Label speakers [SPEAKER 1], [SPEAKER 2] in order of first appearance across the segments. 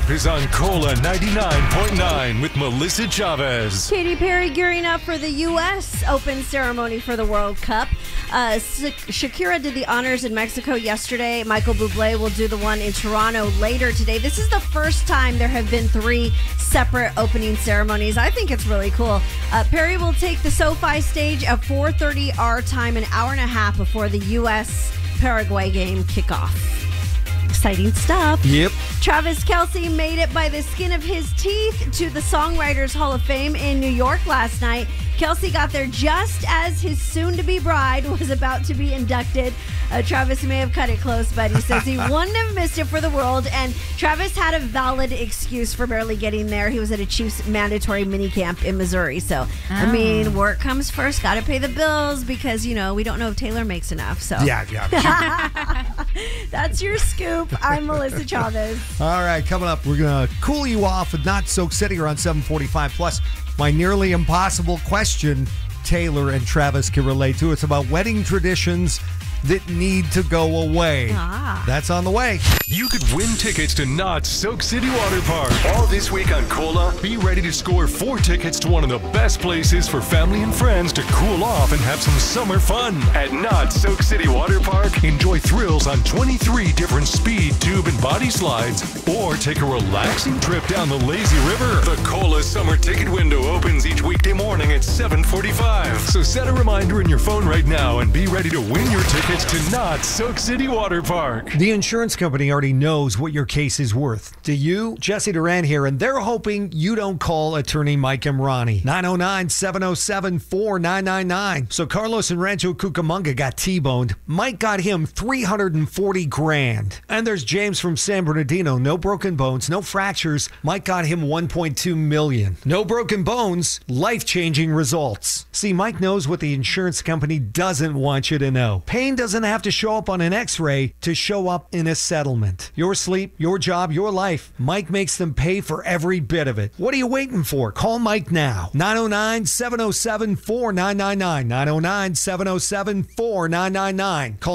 [SPEAKER 1] Scoop is on Cola 99.9 with Melissa Chavez.
[SPEAKER 2] Katy Perry gearing up for the U.S. Open ceremony for the World Cup. Shakira did the honors in Mexico yesterday. Michael Bublé will do the one in Toronto later today. This is the first time there have been 3 separate opening ceremonies. I think it's really cool. Perry will take the SoFi stage at 4:30 our time, an hour and a half before the U.S.-Paraguay game kickoff. Exciting stuff.
[SPEAKER 3] Yep.
[SPEAKER 2] Travis Kelce made it by the skin of his teeth to the Songwriters Hall of Fame in New York last night. Kelce got there just as his soon-to-be bride was about to be inducted. Travis may have cut it close, but he says he wouldn't have missed it for the world. And Travis had a valid excuse for barely getting there. He was at a Chiefs mandatory minicamp in Missouri. So, I mean, work comes first. Got to pay the bills because, you know, we don't know if Taylor makes enough. So
[SPEAKER 3] Yeah.
[SPEAKER 2] That's your scoop. I'm Melissa Chavez.
[SPEAKER 3] All right, coming up, we're going to cool you off with Not So City around 7:45. Plus, my nearly impossible question Taylor and Travis can relate to. It's about wedding traditions that need to go away. That's on the way.
[SPEAKER 1] You could win tickets to Knott's Soak City Water Park. All this week on Cola, be ready to score 4 tickets to one of the best places for family and friends to cool off and have some summer fun. At Knott's Soak City Water Park, enjoy thrills on 23 different speed, tube, and body slides. Or take a relaxing trip down the lazy river. The Cola summer ticket window opens each weekday morning at 7:45. So set a reminder in your phone right now and be ready to win your tickets to Knott's Soak City Water Park.
[SPEAKER 3] The insurance company already knows what your case is worth. Do you? Jesse Duran here, and they're hoping you don't call attorney Mike Imrani. 909-707-4999. So Carlos in Rancho Cucamonga got T-boned. Mike got him $340,000. And there's James from San Bernardino. No broken bones, no fractures. Mike got him $1.2 million. No broken bones, life-changing results. See, Mike knows what the insurance company doesn't want you to know. Pain doesn't have to show up on an x-ray to show up in a settlement. Your sleep, your job, your life. Mike makes them pay for every bit of it. What are you waiting for? Call Mike now. 909-707-4999. 909-707-4999. Call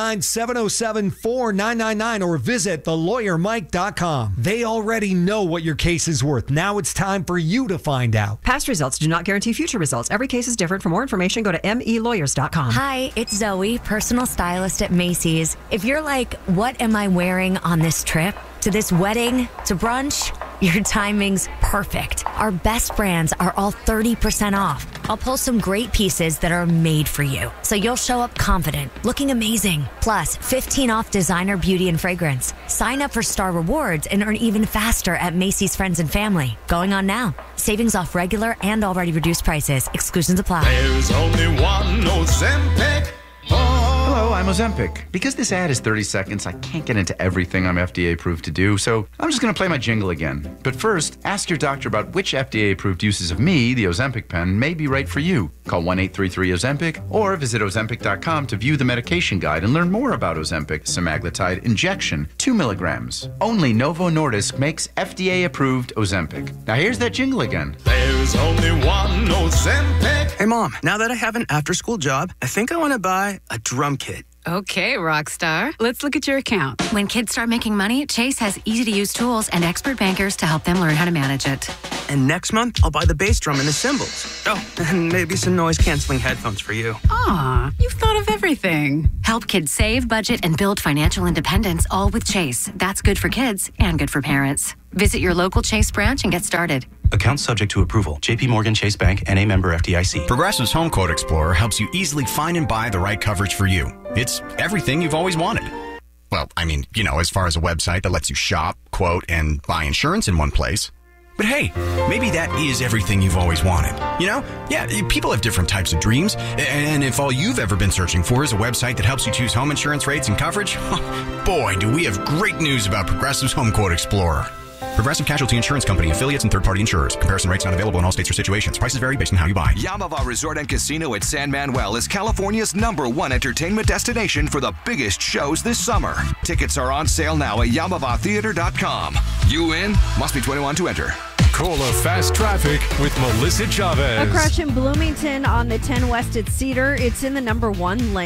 [SPEAKER 3] 909-707-4999 or visit thelawyermike.com. They already know what your case is worth. Now it's time for you to find out.
[SPEAKER 4] Past results do not guarantee future results. Every case is different. For more information, go to melawyers.com.
[SPEAKER 5] Hi, it's Zoe, personal stylist at Macy's. If you're like, what am I wearing on this trip? To this wedding? To brunch? Your timing's perfect. Our best brands are all 30% off. I'll pull some great pieces that are made for you, so you'll show up confident, looking amazing. Plus, 15 off designer beauty and fragrance. Sign up for Star Rewards and earn even faster at Macy's Friends and Family. Going on now. Savings off regular and already reduced prices. Exclusions apply.
[SPEAKER 6] There's only one Ozempic.
[SPEAKER 7] Hello, I'm Ozempic. Because this ad is 30 seconds, I can't get into everything I'm FDA approved to do, so I'm just going to play my jingle again. But first, ask your doctor about which FDA approved uses of me, the Ozempic pen, may be right for you. Call 1-833-OZEMPIC or visit Ozempic.com to view the medication guide and learn more about Ozempic semaglutide injection, 2 milligrams. Only Novo Nordisk makes FDA approved Ozempic. Now here's that jingle again.
[SPEAKER 6] There's only one Ozempic.
[SPEAKER 8] Hey, Mom, now that I have an after-school job, I think I want to buy a drum kit.
[SPEAKER 9] Okay, Rockstar. Let's look at your account.
[SPEAKER 10] When kids start making money, Chase has easy-to-use tools and expert bankers to help them learn how to manage it.
[SPEAKER 8] And next month, I'll buy the bass drum and the cymbals. Oh, and maybe some noise-canceling headphones for you.
[SPEAKER 9] Aw, you've thought of everything.
[SPEAKER 10] Help kids save, budget, and build financial independence, all with Chase. That's good for kids and good for parents. Visit your local Chase branch and get started.
[SPEAKER 11] Account subject to approval. J.P. Morgan Chase Bank, N.A. member FDIC.
[SPEAKER 12] Progressive's Home Quote Explorer helps you easily find and buy the right coverage for you. It's everything you've always wanted. Well, I mean, you know, as far as a website that lets you shop, quote, and buy insurance in one place. But hey, maybe that is everything you've always wanted. You know? Yeah, people have different types of dreams. And if all you've ever been searching for is a website that helps you choose home insurance rates and coverage, boy, do we have great news about Progressive's Home Quote Explorer. Progressive Casualty Insurance Company, affiliates, and third-party insurers. Comparison rates not available in all states or situations. Prices vary based on how you buy.
[SPEAKER 13] Yamava Resort and Casino at San Manuel is California's #1 entertainment destination for the biggest shows this summer. Tickets are on sale now at YamavaTheater.com. You in? Must be 21 to enter.
[SPEAKER 1] Cola Fast Traffic with Melissa Chavez.
[SPEAKER 2] A crash in Bloomington on the 10 West at Cedar. It's in the #1 lane.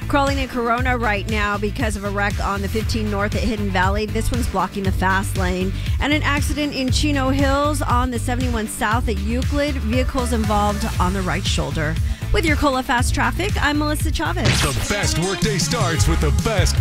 [SPEAKER 2] Crawling in Corona right now because of a wreck on the 15 North at Hidden Valley. This one's blocking the fast lane. And an accident in Chino Hills on the 71 South at Euclid. Vehicles involved on the right shoulder. With your Cola Fast Traffic, I'm Melissa Chavez.
[SPEAKER 1] The best workday starts with the best